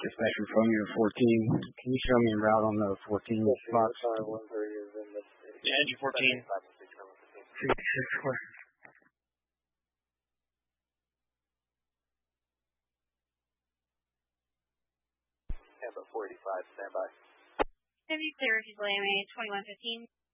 Dispatcher from your 14. Can you show me a route on the 14 box? Yeah, engine 14. 364. Tampa 485, stand by. Heavy clear, visual AMA 2115.